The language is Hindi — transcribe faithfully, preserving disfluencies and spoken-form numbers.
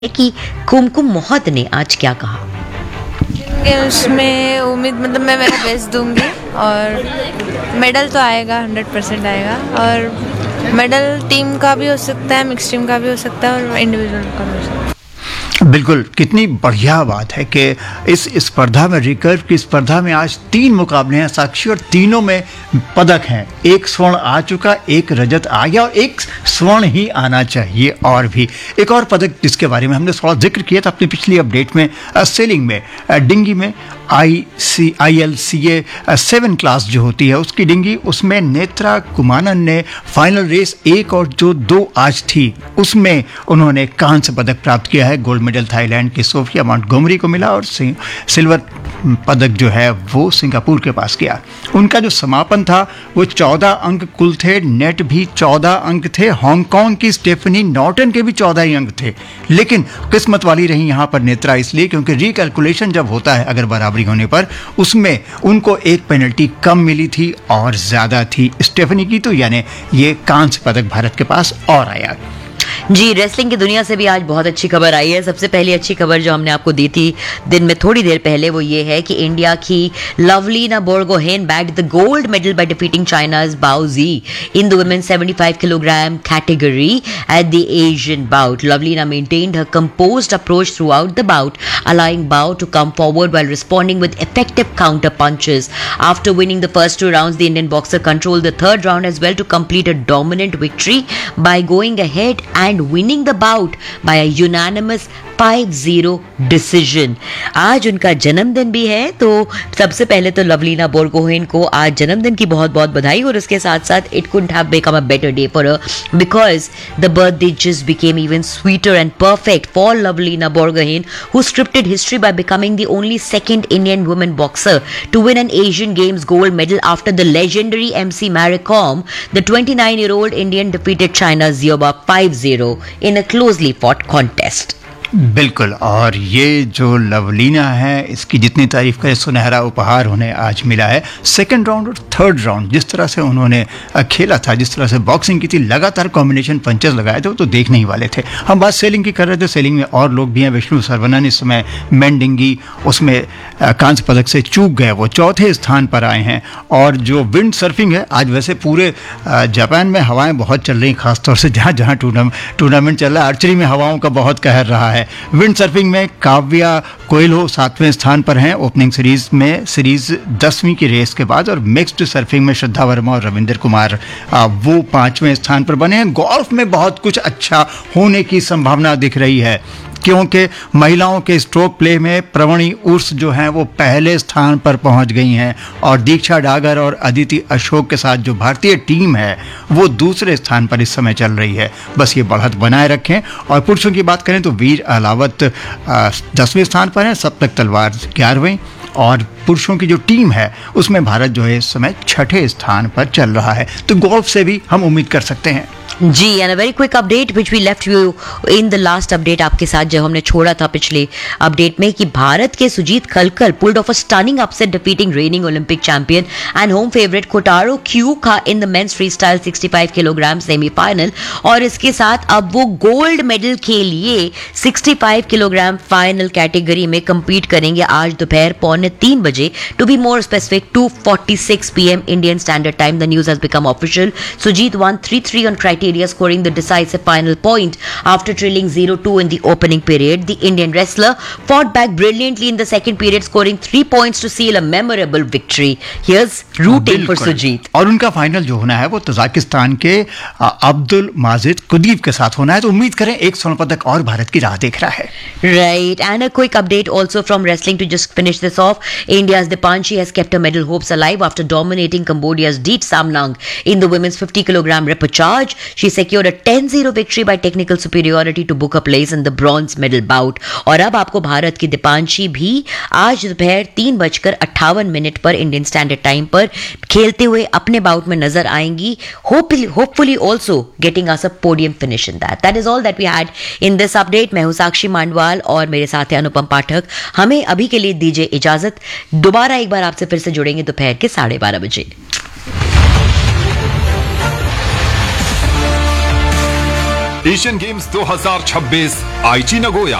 कि कुमकुम मोहत ने आज क्या कहा। गेम्स में उम्मीद मतलब मैं मेरा बेस्ट दूंगी और मेडल तो आएगा, हंड्रेड परसेंट आएगा। और मेडल टीम का भी हो सकता है, मिक्स टीम का भी हो सकता है और इंडिविजुअल का भी हो सकता है। बिल्कुल, कितनी बढ़िया बात है कि इस स्पर्धा में, रिकर्व की स्पर्धा में आज तीन मुकाबले हैं साक्षी, और तीनों में पदक हैं। एक स्वर्ण आ चुका, एक रजत आ गया और एक स्वर्ण ही आना चाहिए। और भी एक और पदक जिसके बारे में हमने थोड़ा जिक्र किया था अपनी पिछली अपडेट में, सेलिंग में, डिंगी में, आई सी I L C A seven class जो होती है उसकी डिंगी, उसमें नेत्रा कुमानन ने फाइनल रेस एक और जो दो आज थी उसमें उन्होंने कांस्य पदक प्राप्त किया है। गोल्ड मेडल थाईलैंड की सोफिया मोंटगोमरी को मिला और सिल्वर पदक जो है वो सिंगापुर के पास गया। उनका जो समापन था वो चौदह अंक कुल थे, नेट भी चौदह अंक थे, हांगकांग की स्टेफनी नॉर्टन के भी चौदह ही अंक थे। लेकिन किस्मत वाली रही यहाँ पर नेत्रा, इसलिए क्योंकि रिकैलकुलेशन जब होता है अगर बराबरी होने पर, उसमें उनको एक पेनल्टी कम मिली थी और ज्यादा थी स्टेफनी की, तो यानी ये कांस्य पदक भारत के पास और आया। जी, रेसलिंग की दुनिया से भी आज बहुत अच्छी खबर आई है। सबसे पहली अच्छी खबर जो हमने आपको दी थी दिन में थोड़ी देर पहले वो ये है कि इंडिया की Lovlina Borgohain bagged the gold medal by defeating चाइना's Bao Zi in the women's seventy-five kilogram category at the Asian bout. Lovelina maintained her composed approach throughout the bout, allowing Bao to come forward while responding with effective counter punches. After winning the first two rounds, the Indian boxer controlled the third round as well to complete a dominant victory by going ahead and winning the bout by a unanimous five zero decision. आज उनका जन्मदिन भी है, तो सबसे पहले तो लवलीना बोरगोहेन को आज जन्मदिन की बहुत बहुत बधाई। और उसके साथ साथ it couldn't have become a better day for her because the birthday just became even sweeter and perfect for Lovelina Borgohain, who scripted history by becoming the only second Indian woman boxer to win an Asian Games gold medal after the legendary M C Mary Kom. The twenty-nine-year-old Indian defeated China's Zioba five zero in a closely fought contest. बिल्कुल, और ये जो लवलीना है इसकी जितनी तारीफ करें, सुनहरा उपहार उन्हें आज मिला है। सेकंड राउंड और थर्ड राउंड जिस तरह से उन्होंने खेला था, जिस तरह से बॉक्सिंग की थी, लगातार कॉम्बिनेशन पंचेस लगाए थे, वो तो देखने ही वाले थे। हम बात सेलिंग की कर रहे थे, सेलिंग में और लोग भी हैं। विष्णु सरवनन इस समय मेन डिंगी उसमें कांस्य पदक से चूक गए, वो चौथे स्थान पर आए हैं। और जो विंड सर्फिंग है, आज वैसे पूरे जापान में हवाएं बहुत चल रही, खासतौर से जहाँ जहाँ टूर्नामेंट चल रहा है। आर्चरी में हवाओं का बहुत कहर रहा है। विंड सर्फिंग में काव्या कोयलो सातवें स्थान पर हैं ओपनिंग सीरीज में, सीरीज दसवीं की रेस के बाद। और मिक्स्ड सर्फिंग में श्रद्धा वर्मा और रविंदर कुमार आ, वो पांचवें स्थान पर बने हैं। गोल्फ में बहुत कुछ अच्छा होने की संभावना दिख रही है, क्योंकि महिलाओं के स्ट्रोक प्ले में प्रवणी उर्स जो हैं वो पहले स्थान पर पहुंच गई हैं, और दीक्षा डागर और अदिति अशोक के साथ जो भारतीय टीम है वो दूसरे स्थान पर इस समय चल रही है। बस ये बढ़त बनाए रखें। और पुरुषों की बात करें तो वीर अलावत दसवें स्थान पर है, सप्तक तलवार ग्यारहवें, और पुरुषों की जो टीम है उसमें भारत जो है इस समय छठे स्थान पर चल रहा है। तो गोल्फ से भी हम उम्मीद कर सकते हैं। जी, and a very quick update which we left you in the last update, आपके साथ जब हमने छोड़ा था पिछले अपडेट में, कि भारत के Sujit खलकर pulled of a stunning upset defeating raining Olympic champion and home favourite Kotaro क्यूका in the mains freestyle पैंसठ किलोग्राम सेमीफाइनल। और इसके साथ अब वो गोल्ड मेडल के लिए पैंसठ किलोग्राम फाइनल कैटेगरी में compete करेंगे आज दोपहर पौने तीन बजे, to be more specific two forty-six p m Indian Standard Time. The news has become official. Sujit won three three on criteria, scoring the decisive final point after trailing zero two in the opening period. The Indian wrestler fought back brilliantly in the second period, scoring three points to seal a memorable victory. Here's rooting for Sujit. और उनका फाइनल जो होना है वो तजाकिस्तान के अब्दुल माजिद कुदीव के साथ होना है, तो उम्मीद करें एक स्वर्ण पदक और भारत की राह देख रहा है। Right, and a quick update also from wrestling to just finish this off. India's Dipanshi has kept her medal hopes alive after dominating Cambodia's Deet Samnang in the women's fifty kilogram repechage. She secured a ten zero victory by technical superiority to book a place in the bronze medal bout. और अब आपको भारत की दीपांशी भी आज दोपहर तीन बजकर अट्ठावन मिनट पर इंडियन स्टैंडर्ड टाइम पर खेलते हुए अपने बाउट में नजर आएंगी, hopefully also getting us a podium finish in that. That is all that we had in this update. मैं हूं साक्षी मांडवाल और मेरे साथ है अनुपम पाठक। हमें अभी के लिए दीजिए इजाजत, दोबारा एक बार आपसे फिर से जुड़ेंगे दोपहर के साढ़े बारह बजे। एशियन गेम्स दो हज़ार छब्बीस आईची नगोया।